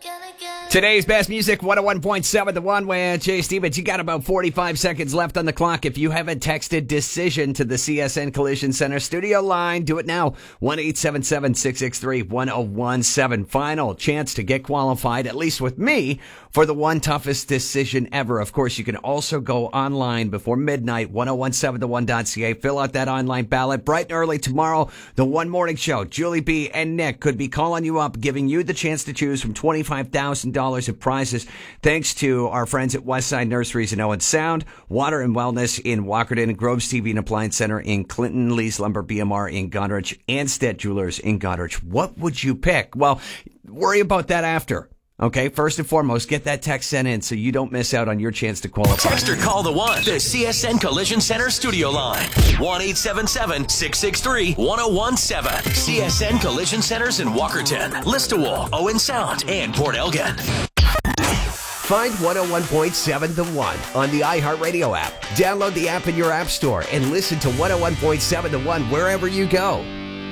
Today's best music, 101.7 The One with Jay Stevens. You got about 45 seconds left on the clock. If you haven't texted decision to the CSN Collision Center studio line, do it now. 1-877-663-1017. Final chance to get qualified, at least with me, for the one toughest decision ever. Of course, you can also go online before midnight, 1017theone.ca. Fill out that online ballot. Bright and early tomorrow, the One Morning Show. Julie B. and Nick could be calling you up, giving you the chance to choose from $25,000 of prizes, thanks to our friends at Westside Nurseries in Owen Sound, Water and Wellness in Walkerton, Groves TV and Appliance Center in Clinton, Lee's Lumber BMR in Goderich, and Stead Jewelers in Goderich. What would you pick? Well, worry about that after. Okay, first and foremost, get that text sent in so you don't miss out on your chance to qualify. Text or call the One, the CSN Collision Center studio line. 1-877-663-1017. CSN Collision Centers in Walkerton, Listowel, Owen Sound, and Port Elgin. Find 101.7 The One on the iHeartRadio app. Download the app in your app store and listen to 101.7 The One wherever you go.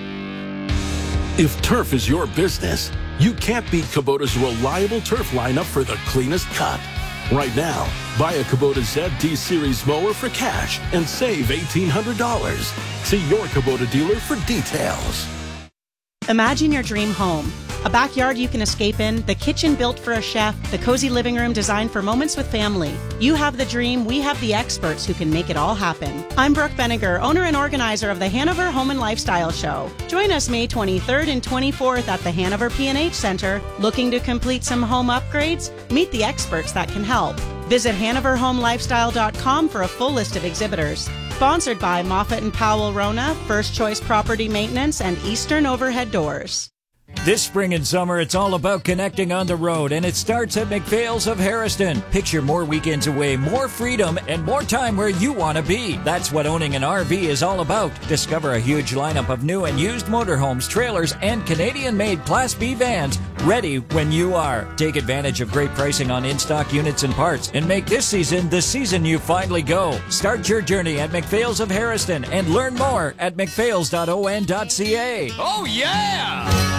If turf is your business, you can't beat Kubota's reliable turf lineup for the cleanest cut. Right now, buy a Kubota ZD Series mower for cash and save $1,800. See your Kubota dealer for details. Imagine your dream home. A backyard you can escape in, the kitchen built for a chef, the cozy living room designed for moments with family. You have the dream, we have the experts who can make it all happen. I'm Brooke Benninger, owner and organizer of the Hanover Home and Lifestyle Show. Join us May 23rd and 24th at the Hanover P&H Center. Looking to complete some home upgrades? Meet the experts that can help. Visit HanoverHomeLifestyle.com for a full list of exhibitors. Sponsored by Moffett & Powell Rona, First Choice Property Maintenance, and Eastern Overhead Doors. This spring and summer, it's all about connecting on the road, and it starts at McPhail's of Harrison. Picture more weekends away, more freedom, and more time where you want to be. That's what owning an RV is all about. Discover a huge lineup of new and used motorhomes, trailers, and Canadian-made Class B vans ready when you are. Take advantage of great pricing on in-stock units and parts, and make this season the season you finally go. Start your journey at McPhail's of Harrison and learn more at mcphails.on.ca. Oh, yeah!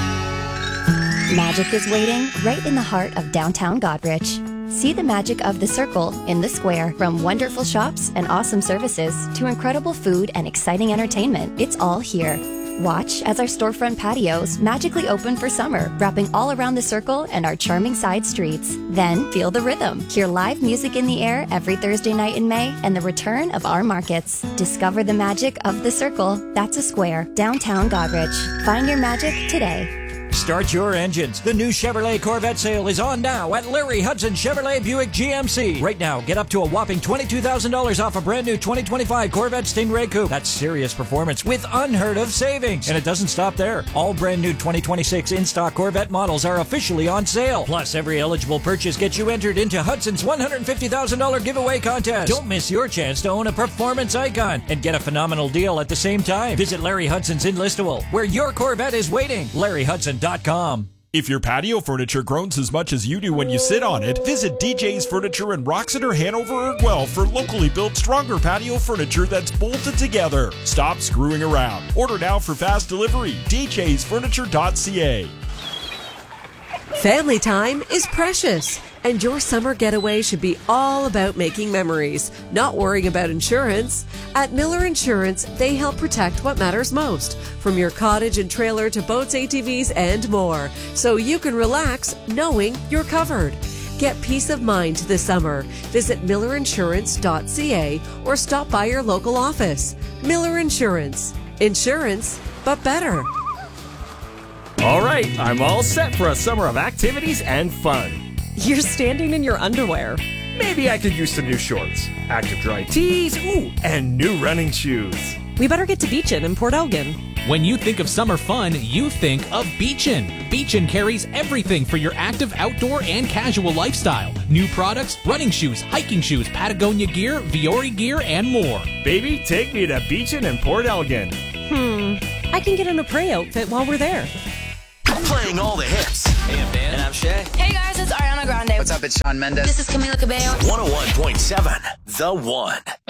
Magic is waiting right in the heart of downtown Goderich. See the magic of the Circle in the square. From wonderful shops and awesome services to incredible food and exciting entertainment, it's all here. Watch as our storefront patios magically open for summer, wrapping all around the Circle and our charming side streets. Then feel the rhythm. Hear live music in the air every Thursday night in May and the return of our markets. Discover the magic of the Circle. That's a square. Downtown Goderich. Find your magic today. Start your engines. The new Chevrolet Corvette sale is on now at Larry Hudson Chevrolet Buick GMC. Right now, get up to a whopping $22,000 off a brand new 2025 Corvette Stingray Coupe. That's serious performance with unheard of savings. And it doesn't stop there. All brand new 2026 in-stock Corvette models are officially on sale. Plus, every eligible purchase gets you entered into Hudson's $150,000 giveaway contest. Don't miss your chance to own a performance icon and get a phenomenal deal at the same time. Visit Larry Hudson's in Listowel, where your Corvette is waiting. LarryHudson.com. If your patio furniture groans as much as you do when you sit on it, visit DJ's Furniture in Roxeter, Hanover, or Guelph for locally built stronger patio furniture that's bolted together. Stop screwing around. Order now for fast delivery. DJsFurniture.ca. Family time is precious, and your summer getaway should be all about making memories, not worrying about insurance. At Miller Insurance, they help protect what matters most, from your cottage and trailer to boats, ATVs, and more, so you can relax knowing you're covered. Get peace of mind this summer. Visit millerinsurance.ca or stop by your local office. Miller Insurance. Insurance, but better. All right, I'm all set for a summer of activities and fun. You're standing in your underwear. Maybe I could use some new shorts, active dry tees, and new running shoes. We better get to Beachin in Port Elgin. When you think of summer fun, you think of Beachin. Beachin carries everything for your active outdoor and casual lifestyle. New products, running shoes, hiking shoes, Patagonia gear, Viore gear, and more. Baby, take me to Beachin in Port Elgin. I can get an Apres outfit while we're there. Playing all the hits. Hey, I'm Dan. And I'm Shay. Hey guys, it's Ariana Grande. What's up, it's Shawn Mendes. This is Camila Cabello. 101.7 The One.